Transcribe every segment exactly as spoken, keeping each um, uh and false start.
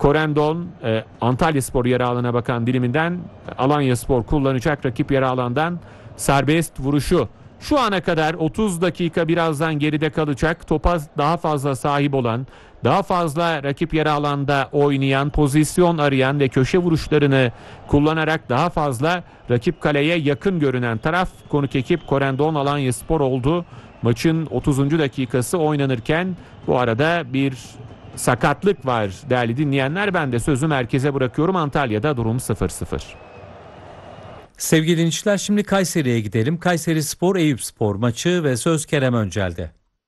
Corendon e, Antalyaspor yarı alana bakan diliminden Alanyaspor kullanacak rakip yarı alandan serbest vuruşu. Şu ana kadar otuz dakika birazdan geride kalacak. Topa daha fazla sahip olan, daha fazla rakip yarı alanda oynayan, pozisyon arayan ve köşe vuruşlarını kullanarak daha fazla rakip kaleye yakın görünen taraf konuk ekip Corendon Alanyaspor oldu. Maçın otuzuncu dakikası oynanırken bu arada bir sakatlık var değerli dinleyenler. Ben de sözü merkeze bırakıyorum. Antalya'da durum sıfır sıfır. Sevgili dinleyiciler, şimdi Kayseri'ye gidelim. Kayserispor Eyüpspor maçı ve söz Kerem Öncel'de.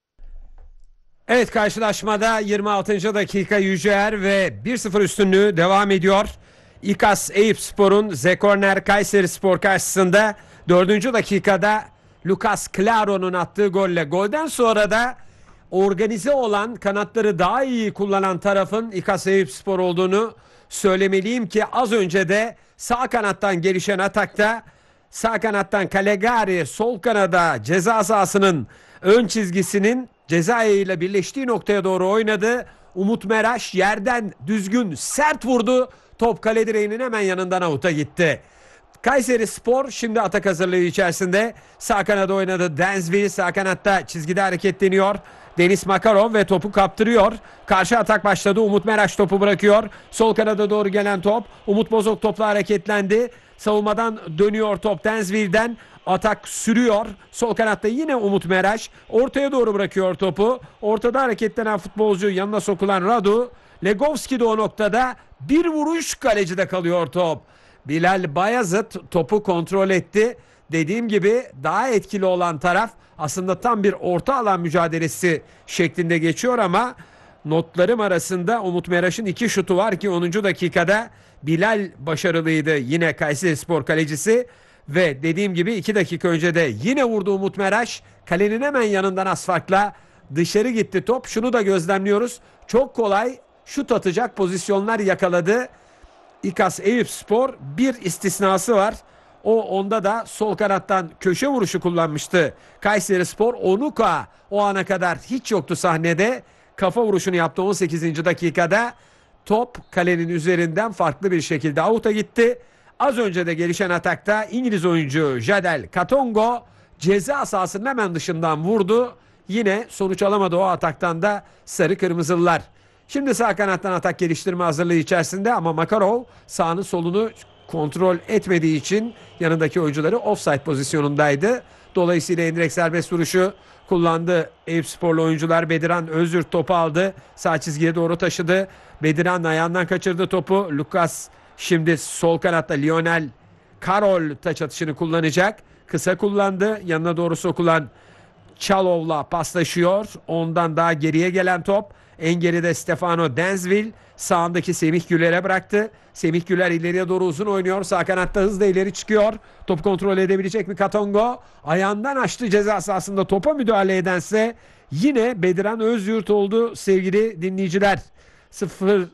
Evet, karşılaşmada yirmi altıncı dakika Yüceer ve bir sıfır üstünlüğü devam ediyor. İKAS Eyüpspor'un Zekorner Kayserispor karşısında dördüncü dakikada Lucas Claro'nun attığı golle, golden sonra da organize olan, kanatları daha iyi kullanan tarafın İKAS Eyüpspor olduğunu söylemeliyim ki az önce de sağ kanattan gelişen atakta sağ kanattan Calegari sol kanada ceza sahasının ön çizgisinin ceza ile birleştiği noktaya doğru oynadı. Umut Meraş yerden düzgün sert vurdu. Top kale direğinin hemen yanından avuta gitti. Kayserispor şimdi atak hazırlığı içerisinde. Sağ kanada oynadı. Densville sağ kanatta çizgide hareketleniyor. Deniz Makarov ve topu kaptırıyor. Karşı atak başladı. Umut Meraş topu bırakıyor. Sol kanada doğru gelen top. Umut Bozok topla hareketlendi. Savunmadan dönüyor top Densville'den. Atak sürüyor. Sol kanatta yine Umut Meraş. Ortaya doğru bırakıyor topu. Ortada hareketlenen futbolcu, yanına sokulan Radu. Legovski de o noktada. Bir vuruş, kalecide kalıyor top. Bilal Bayazıt topu kontrol etti. Dediğim gibi daha etkili olan taraf aslında tam bir orta alan mücadelesi şeklinde geçiyor ama notlarım arasında Umut Meraş'ın iki şutu var ki onuncu dakikada Bilal başarılıydı, yine Kayserispor kalecisi. Ve dediğim gibi iki dakika önce de yine vurdu Umut Meraş. Kalenin hemen yanından az farkla dışarı gitti top. Şunu da gözlemliyoruz. Çok kolay şut atacak pozisyonlar yakaladı İKAS Eyüpspor. Bir istisnası var. O onda da sol kanattan köşe vuruşu kullanmıştı Kayserispor. Onuka o ana kadar hiç yoktu sahnede. Kafa vuruşunu yaptı on sekizinci dakikada. Top kalenin üzerinden farklı bir şekilde avuta gitti. Az önce de gelişen atakta İngiliz oyuncu Jadel Katongo ceza sahasının hemen dışından vurdu. Yine sonuç alamadı o ataktan da sarı kırmızılılar. Şimdi sağ kanattan atak geliştirme hazırlığı içerisinde ama Makarov sağını solunu kontrol etmediği için yanındaki oyuncuları offside pozisyonundaydı. Dolayısıyla indirek serbest vuruşu kullandı Eyüpsporlu oyuncular. Bediran Özyurt topu aldı. Sağ çizgiye doğru taşıdı. Bediran ayağından kaçırdı topu. Lucas şimdi sol kanatta Lionel Karol taç atışını kullanacak. Kısa kullandı. Yanına doğru sokulan Çalov'la paslaşıyor. Ondan daha geriye gelen top. En geride Stefano Densville sağındaki Semih Güler'e bıraktı. Semih Güler ileriye doğru uzun oynuyor. Sağ kanatta hızla ileri çıkıyor. Top kontrol edebilecek mi Katongo? Ayağından açtı ceza sahasında, topa müdahale edense yine Bediran Özyurt oldu sevgili dinleyiciler. Sıfır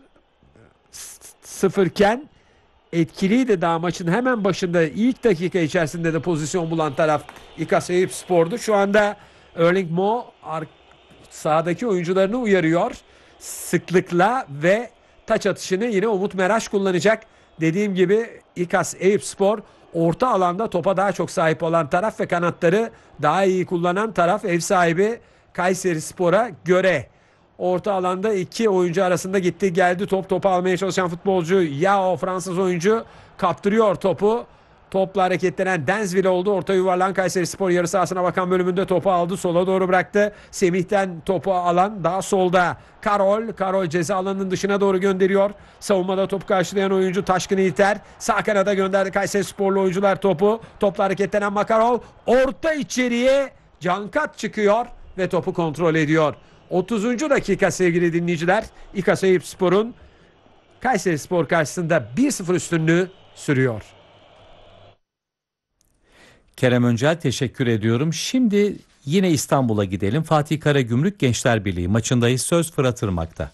sıfırken etkiliydi daha maçın hemen başında, ilk dakika içerisinde de pozisyon bulan taraf İKAS Eyüpspor'du. Şu anda Erling Mo sahadaki oyuncularını uyarıyor sıklıkla ve taç atışını yine Umut Meraş kullanacak. Dediğim gibi İKAS Eyüpspor orta alanda topa daha çok sahip olan taraf ve kanatları daha iyi kullanan taraf, ev sahibi Kayserispor'a göre. Orta alanda iki oyuncu arasında gitti geldi top. Topu almaya çalışan futbolcu Yao, Fransız oyuncu, kaptırıyor topu. Topla hareketlenen Densville oldu. Orta yuvarlan Kayserispor yarı sahasına bakan bölümünde topu aldı. Sola doğru bıraktı. Semih'ten topu alan daha solda Karol. Karol ceza alanının dışına doğru gönderiyor. Savunmada topu karşılayan oyuncu Taşkın İlter. Sağ kanada gönderdi Kayserisporlu oyuncular topu. Topla hareketlenen Makarov. Orta içeriye Cankat çıkıyor ve topu kontrol ediyor. otuzuncu dakika sevgili dinleyiciler. İKAS Eyüpspor'un Kayserispor karşısında bir sıfır üstünlüğü sürüyor. Kerem Öncel, teşekkür ediyorum. Şimdi yine İstanbul'a gidelim. Fatih Karagümrük Gençler Birliği maçındayız. Söz Fırat Irmak'ta.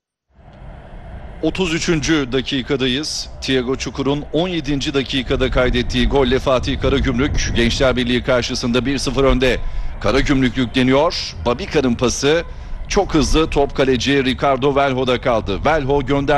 otuz üçüncü dakikadayız. Thiago Çukur'un on yedinci dakikada kaydettiği golle Fatih Karagümrük Gençler Birliği karşısında bir sıfır önde. Karagümrük yükleniyor. Babika'nın pası çok hızlı, top kaleci Ricardo Velho'da kaldı. Velho gönder